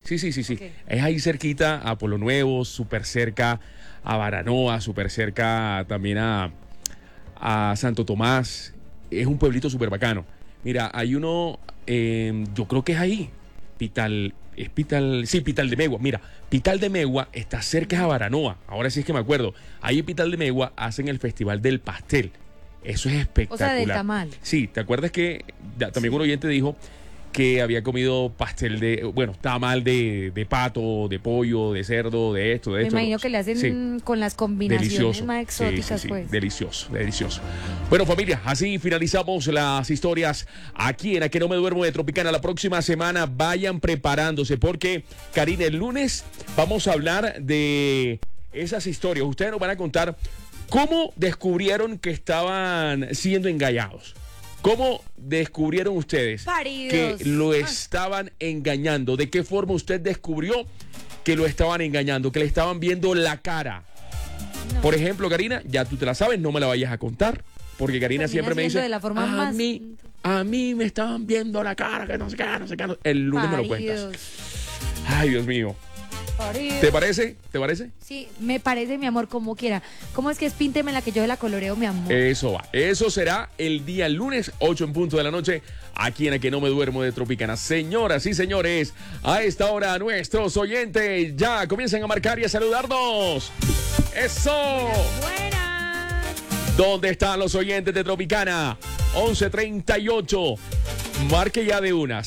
Sí. Ok. Es ahí cerquita a Pueblo Nuevo, súper cerca a Baranoa, súper cerca también a Santo Tomás. Es un pueblito súper bacano. Mira, hay uno, yo creo que es ahí. Pital de Megua. Mira, Pital de Megua está cerca a Baranoa. Ahora sí es que me acuerdo. Ahí en Pital de Megua hacen el Festival del Pastel. Eso es espectacular. O sea, del tamal. Sí, ¿te acuerdas que también un oyente dijo que había comido tamal de pato, de pollo, de cerdo, de esto, de Me esto? imagino que le hacen Sí. con las combinaciones Delicioso. más exóticas, Sí. pues. Delicioso. Bueno, familia, así finalizamos las historias aquí en A Que No Me Duermo de Tropicana. La próxima semana vayan preparándose porque, Karina, el lunes vamos a hablar de esas historias. Ustedes nos van a contar cómo descubrieron que estaban siendo engañados. ¿Cómo descubrieron ustedes Paridos. que lo estaban engañando? ¿De qué forma usted descubrió que lo estaban engañando, que le estaban viendo la cara? No. Por ejemplo, Karina, ya tú te la sabes, no me la vayas a contar, porque Karina Termina siempre me siendo dice, de la forma más... a mí me estaban viendo la cara, que no sé qué. El lunes me lo cuentas. Paridos. Ay, Dios mío. Paridos. ¿Te parece? ¿Te parece? Sí, me parece, mi amor, como quiera. ¿Cómo es que es pínteme la que yo la coloreo, mi amor? Eso va. Eso será el día lunes, 8 en punto de la noche, aquí en A Que No Me Duermo de Tropicana. Señoras y señores, a esta hora nuestros oyentes ya comienzan a marcar y a saludarnos. ¡Eso! Buenas. ¿Dónde están los oyentes de Tropicana? 1138. Marque ya de una.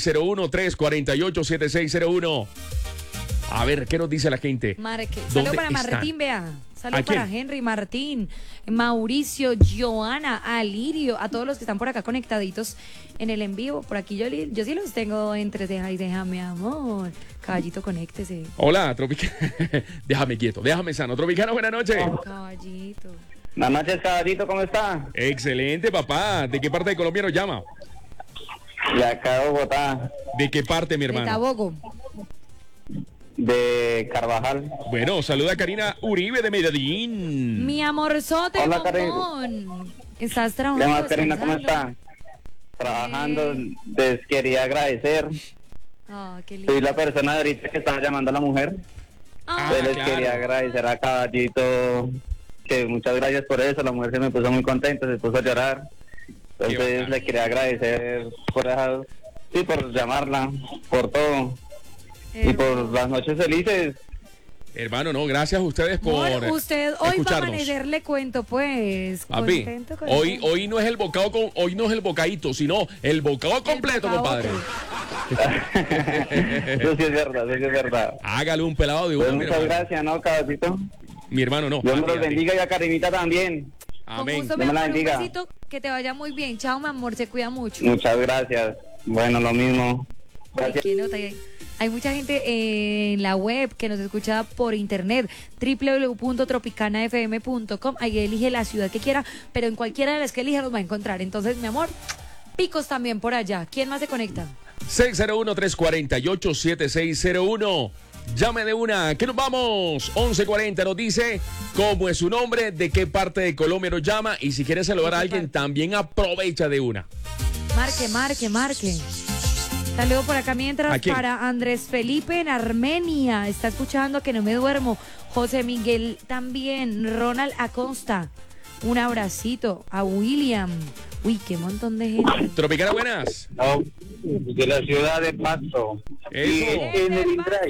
601-348-7601. A ver, ¿qué nos dice la gente? Marque. ¿Dónde Saludos para están? Martín, vea. ¿A Saludos quién? para Henry, Martín, Mauricio, Joana, Alirio, a todos los que están por acá conectaditos en el en vivo. Por aquí yo sí los tengo entre ceja y ceja, mi amor. Caballito, conéctese. Hola, Tropicana. Déjame quieto, déjame sano. Tropicana, buenas noches. Caballito. Buenas noches, caballito, ¿cómo está? Excelente, papá. ¿De qué parte de Colombia nos llama? De acá de Bogotá, ¿De qué parte, mi De hermano? Tabogo. de Carvajal. Bueno, saluda a Karina Uribe de Medellín. Mi amorzote, Hola, Karen. bombón. ¿Estás ¿Qué trabajando? más, Karina, cómo está? Trabajando, les quería agradecer. Ah, qué lindo. Soy la persona de ahorita que estaba llamando a la mujer. Ah, Entonces les claro. quería agradecer a Caballito, que muchas gracias por eso. La mujer se me puso muy contenta, se puso a llorar. Qué Entonces bacán. le quería agradecer por esa, sí, por llamarla, por todo. Y por las noches felices. Hermano, no, gracias a ustedes por Amor, usted hoy va a escucharnos. amanecer, le cuento, pues. Papi, Contento con hoy, eso. hoy no es el bocado hoy no es el bocadito, sino el bocado completo, bocabote. compadre. Eso sí es verdad, eso sí es verdad. Hágale un pelado de Pues uno, mi muchas hermano. gracias, ¿no, Caballito? Mi hermano, no. Dios me a ti, los a ti. bendiga y a Karinita también. Con Amén. gusto, Dios mi me la amor, un bendiga. besito, que te vaya muy bien. Chao, mi amor, se cuida mucho. Muchas gracias. Bueno, lo mismo. Ay, Gracias. qué nota. Hay mucha gente en la web que nos escucha por internet, www.tropicanafm.com. Ahí elige la ciudad que quiera, pero en cualquiera de las que elija nos va a encontrar. Entonces, mi amor, picos también por allá. ¿Quién más se conecta? 601-348-7601. Llame de una, que nos vamos. 1140 nos dice cómo es su nombre, de qué parte de Colombia nos llama y si quiere saludar a alguien también aprovecha de una. Marque. Saludo por acá ¿A mientras quién? para Andrés Felipe en Armenia. Está escuchando Que No Me Duermo. José Miguel también. Ronald Acosta. Un abracito. A William. Uy, qué montón de gente. Tropicana, buenas. No, de la ciudad de Pasto. Eso. En el Indray.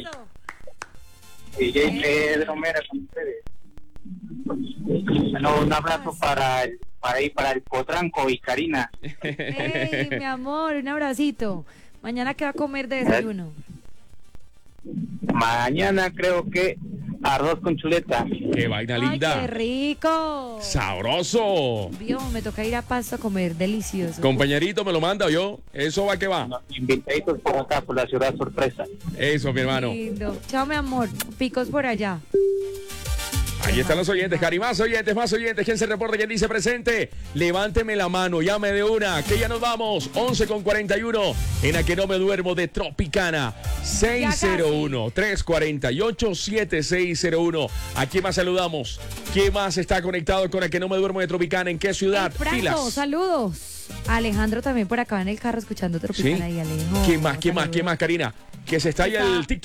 DJ Pedro Mera con ustedes. Bueno, un abrazo para el Potranco y Karina. Ey, mi amor, un abracito. Mañana, ¿qué va a comer de desayuno? Mañana creo que arroz con chuleta. Qué vaina Ay, linda. qué rico. Sabroso. Vio, me toca ir a Pasto a comer, delicioso. Compañerito, me lo manda yo. Eso va que va. Invitaditos por acá, por la ciudad sorpresa. Eso, mi hermano. Lindo. Chao, mi amor. Picos por allá. Ahí están los oyentes, Cari. Más oyentes. ¿Quién se reporta? ¿Quién dice presente? Levánteme la mano, llame de una, que ya nos vamos. 11:41 en A Que No Me Duermo de Tropicana. 601-348-7601. ¿A quién más saludamos? ¿Quién más está conectado con A Que No Me Duermo de Tropicana? ¿En qué ciudad? Franco, Pilas. saludos. Alejandro también por acá en el carro escuchando ¿Sí? Tropicana y Alejo. ¿Quién más, saludos. Karina? Que se estalla el TikTok.